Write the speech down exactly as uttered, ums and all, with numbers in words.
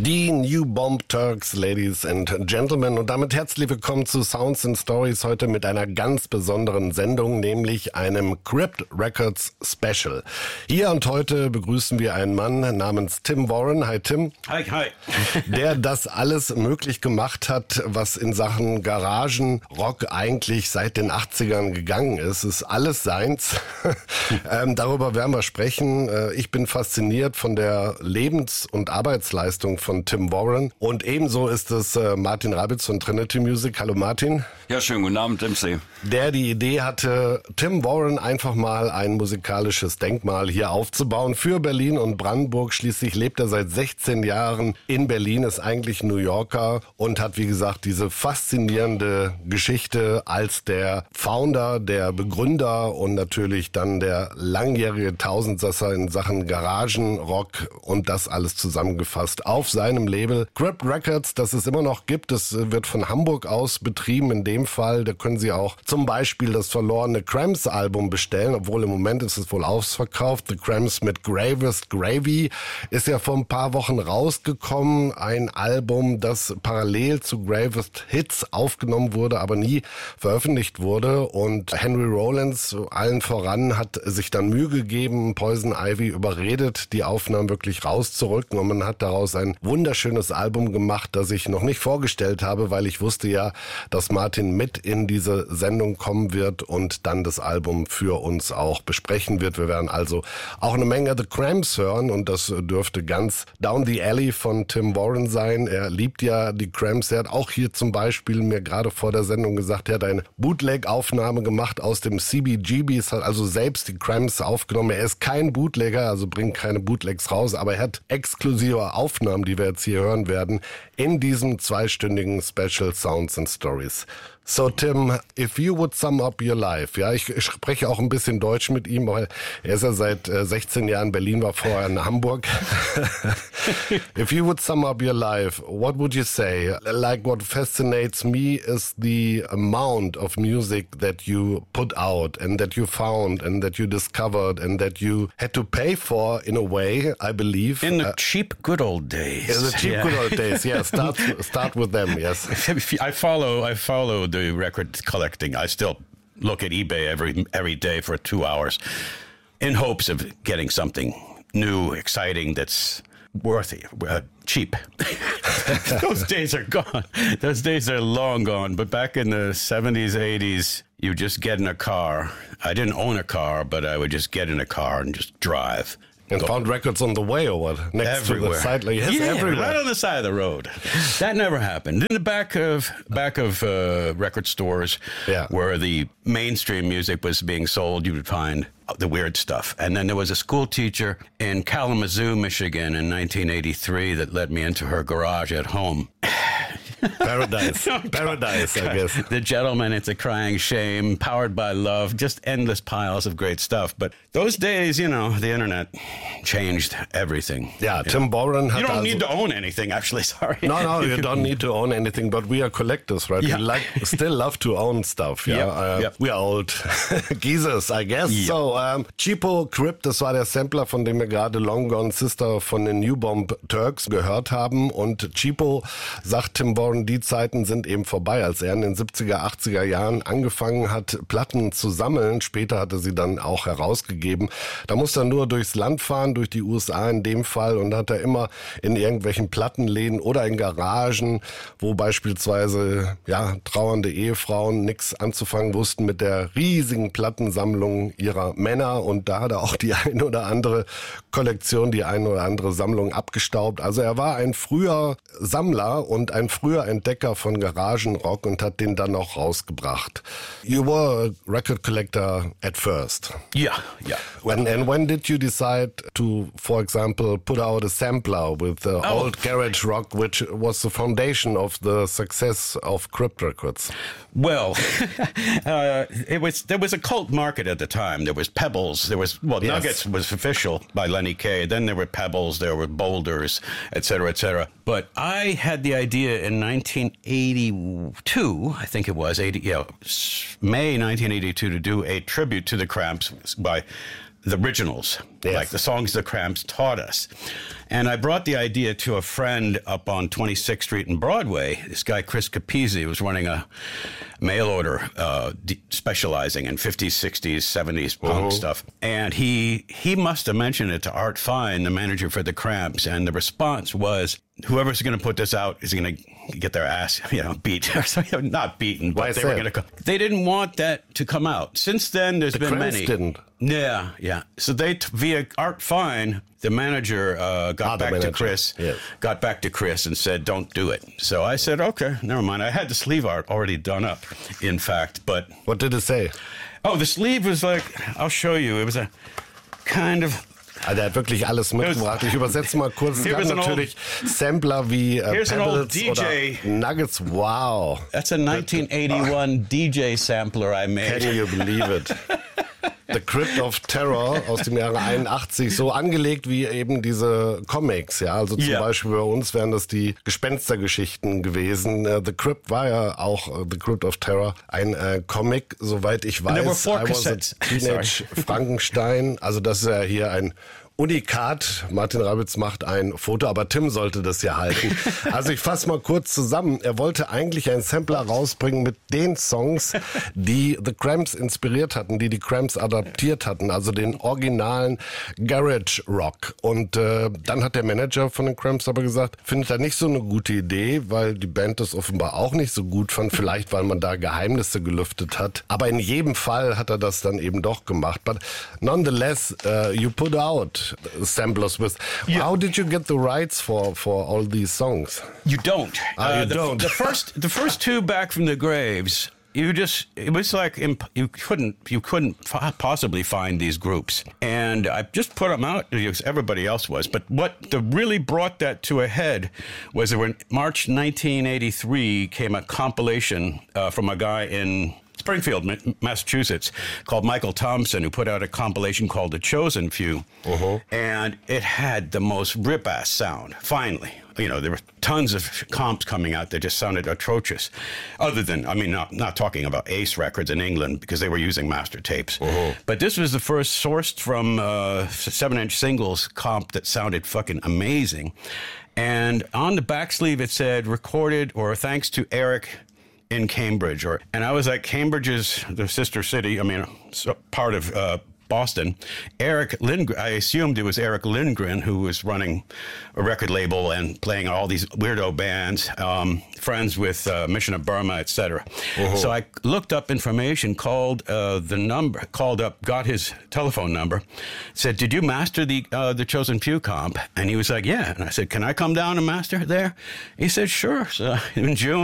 Die New Bomb Turks, Ladies and Gentlemen, und damit herzlich willkommen zu Sounds and Stories, heute mit einer ganz besonderen Sendung, nämlich einem Crypt Records Special. Hier und heute begrüßen wir einen Mann namens Tim Warren. Hi Tim. Hi, hi. Der das alles möglich gemacht hat, was in Sachen Garagenrock eigentlich seit den achtzigern gegangen ist. Es ist alles seins. ähm, darüber werden wir sprechen. Ich bin fasziniert von der Lebens- und Arbeitsleistung von Tim Warren. Und ebenso ist es äh, Martin Rabitz von Trinity Music. Hallo Martin. Ja, schönen guten Abend, M C. Der die Idee hatte, Tim Warren einfach mal ein musikalisches Denkmal hier aufzubauen für Berlin und Brandenburg. Schließlich lebt er seit sechzehn Jahren in Berlin, ist eigentlich New Yorker und hat, wie gesagt, diese faszinierende Geschichte als der Founder, der Begründer und natürlich dann der langjährige Tausendsasser in Sachen Garagenrock und das alles zusammengefasst auf seinem Label Crypt Records, das es immer noch gibt. Es wird von Hamburg aus betrieben. In dem Fall, da können Sie auch zum Beispiel das verlorene Cramps Album bestellen, obwohl im Moment ist es wohl ausverkauft. The Cramps mit Gravest Gravy ist ja vor ein paar Wochen rausgekommen. Ein Album, das parallel zu Gravest Hits aufgenommen wurde, aber nie veröffentlicht wurde. Und Henry Rollins, allen voran, hat sich dann Mühe gegeben, Poison Ivy überredet, die Aufnahmen wirklich rauszurücken. Und man hat daraus ein wunderschönes Album gemacht, das ich noch nicht vorgestellt habe, weil ich wusste ja, dass Martin mit in diese Sendung kommen wird und dann das Album für uns auch besprechen wird. Wir werden also auch eine Menge The Cramps hören und das dürfte ganz down the alley von Tim Warren sein. Er liebt ja die Cramps. Er hat auch hier zum Beispiel mir gerade vor der Sendung gesagt, er hat eine Bootleg-Aufnahme gemacht aus dem C B G B. Es hat also selbst die Cramps aufgenommen. Er ist kein Bootlegger, also bringt keine Bootlegs raus, aber er hat exklusive Aufnahmen, die wir jetzt hier hören werden, in diesem zweistündigen Special Sounds and Stories. So Tim, if you would sum up your life, ja, ich, ich spreche auch ein bisschen Deutsch mit ihm, weil er ist ja seit äh, sechzehn Jahren in Berlin, war vorher in Hamburg. If you would sum up your life, what would you say? Like what fascinates me is the amount of music that you put out and that you found and that you discovered and that you had to pay for in a way, I believe. In the uh, cheap good old days. In the cheap yeah. good old days, yeah. Start, start with them, yes. I follow, I follow the record collecting. I still look at eBay every every day for two hours in hopes of getting something new, exciting, that's worthy, uh, cheap. Those days are gone. Those days are long gone. But back in the seventies, eighties, you just get in a car. I didn't own a car, but I would just get in a car and just drive. And Go. Found records on the way or what? Next everywhere. to the side? Yes, yeah, everywhere. Right on the side of the road. That never happened. In the back of back of uh, record stores yeah. where the mainstream music was being sold, you would find the weird stuff. And then there was a school teacher in Kalamazoo, Michigan in nineteen eighty-three that let me into her garage at home. Paradise. Paradise, I guess. The Gentleman, It's a Crying Shame, Powered by Love, just endless piles of great stuff. But those days, you know, the internet changed everything. Yeah, you Tim know. Warren had You don't also need to own anything, actually, sorry. No, no, you don't need to own anything, but we are collectors, right? Yeah. We like, still love to own stuff, yeah. Yep. Uh, Yep. We are old geezers, I guess. Yep. So, um, Cheapo Crypt, das war der Sampler, von dem wir gerade Long Gone Sister von den New Bomb Turks gehört haben. Und Cheapo, sagt Tim Warren, die Zeiten sind eben vorbei. Als er in den siebziger, achtziger Jahren angefangen hat, Platten zu sammeln, später hat er sie dann auch herausgegeben, da musste er nur durchs Land fahren, durch die U S A in dem Fall, und hat er immer in irgendwelchen Plattenläden oder in Garagen, wo beispielsweise ja trauernde Ehefrauen nichts anzufangen wussten mit der riesigen Plattensammlung ihrer Männer, und da hat er auch die ein oder andere Kollektion, die ein oder andere Sammlung abgestaubt. Also er war ein früher Sammler und ein früher Entdecker von Garagenrock und hat den dann auch rausgebracht. You were a record collector at first. Yeah, yeah. When, and when did you decide to, for example, put out a sampler with uh, Oh. old garage rock, which was the foundation of the success of Crypt Records? Well, uh, it was there was a cult market at the time. There was Pebbles. There was well, Yes. Nuggets was official by Lenny Kaye. Then there were Pebbles. There were Boulders, et cetera, et cetera. But I had the idea in nineteen eighty-two, I think it was, eighty, yeah, May nineteen eighty-two, to do a tribute to the Cramps by the originals, Yes. like the songs the Cramps taught us. And I brought the idea to a friend up on twenty-sixth Street and Broadway. This guy, Chris Capizzi, was running a mail order uh, de- specializing in fifties, sixties, seventies punk uh-huh. stuff. And he he must have mentioned it to Art Fine, the manager for the Cramps. And the response was, whoever's going to put this out is going to get their ass, you know, beat. Not beaten, but Why they were going to. They didn't want that to come out. Since then, there's the been Cramps many. Didn't. Yeah, yeah. So they, t- via Art Fine, the manager uh, got ah, back manager. to Chris, yes. got back to Chris and said, don't do it. So I said, okay, never mind. I had the sleeve art already done up, in fact, but... What did it say? Oh, the sleeve was like, I'll show you. It was a kind of... Also er hat wirklich alles mitgebracht. Ich übersetze mal kurz. Es gab natürlich old, Sampler wie äh, Pebbles oder Nuggets. Wow. That's a nineteen eighty-one uh, D J sampler I made. Can you believe it? The Crypt of Terror aus dem Jahre einundachtzig, so angelegt wie eben diese Comics, ja, also zum yeah. Beispiel bei uns wären das die Gespenstergeschichten gewesen. Uh, The Crypt war ja auch uh, The Crypt of Terror, ein uh, Comic, soweit ich weiß. I was a Teenage Frankenstein, also das ist ja hier ein Unikat. Martin Rabitz macht ein Foto, aber Tim sollte das ja halten. Also ich fasse mal kurz zusammen. Er wollte eigentlich einen Sampler rausbringen mit den Songs, die The Cramps inspiriert hatten, die die Cramps adaptiert hatten, also den originalen Garage Rock. Und äh, dann hat der Manager von den Cramps aber gesagt, findet er nicht so eine gute Idee, weil die Band das offenbar auch nicht so gut fand, vielleicht weil man da Geheimnisse gelüftet hat. Aber in jedem Fall hat er das dann eben doch gemacht. But nonetheless, uh, you put out samplers with. Yeah. How did you get the rights for, for all these songs? You don't. Ah, uh, you the, don't. The first, the first two, Back from the Graves. You just, it was like, imp- you couldn't, you couldn't f- possibly find these groups. And I just put them out because everybody else was. But what the, really brought that to a head was that when March nineteen eighty-three came a compilation uh, from a guy in Springfield, Massachusetts, called Michael Thompson, who put out a compilation called The Chosen Few. Uh-huh. And it had the most rip-ass sound, finally. You know, there were tons of comps coming out that just sounded atrocious. Other than, I mean, not not talking about Ace Records in England, because they were using master tapes. Uh-huh. But this was the first sourced from uh, seven-inch singles comp that sounded fucking amazing. And on the back sleeve it said, recorded, or thanks to Eric in Cambridge. Or and I was like, Cambridge is the sister city, I mean, part of uh, Boston. Eric Lindgren, I assumed it was Eric Lindgren, who was running a record label and playing all these weirdo bands, um, friends with uh, Mission of Burma, et cetera. Uh-huh. So I looked up information, called uh, the number, called up, got his telephone number, said, did you master the uh, the Chosen Few comp? And he was like, yeah. And I said, can I come down and master there? He said, sure. So in June,